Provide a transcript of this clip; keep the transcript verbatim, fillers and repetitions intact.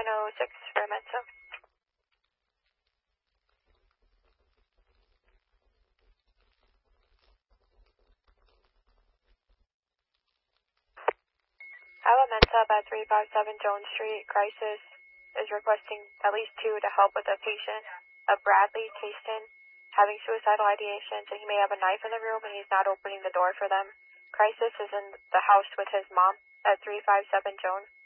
oh six for Mensa. Alpha Mensa at three five seven Jones Street. Crisis is requesting at least two to help with a patient of Bradley Taston having suicidal ideation, so he may have a knife in the room and he's not opening the door for them. Crisis is in the house with his mom at three five seven Jones.